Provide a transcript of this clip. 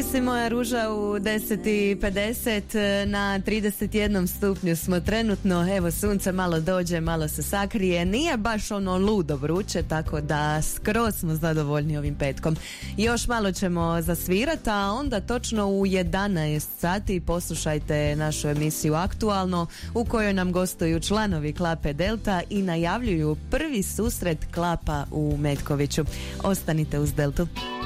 si moja ruža u 10:50 na 31 stupnju smo trenutno. Evo, sunce malo dođe, malo se sakrije. Nije baš ono ludo vruće, tako da skroz smo zadovoljni ovim petkom. Još malo ćemo zasvirati, a onda točno u 11 sati poslušajte našu emisiju Aktualno, u kojoj nam gostuju članovi Klape Delta i najavljuju prvi susret Klapa u Metkoviću. Ostanite uz Deltu.